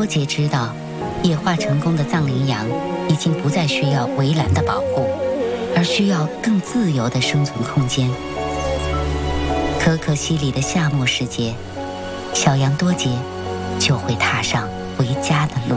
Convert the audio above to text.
多杰知道，演化成功的藏羚羊已经不再需要围栏的保护，而需要更自由的生存空间。可可西里的夏末时节，小羊多杰就会踏上回家的路。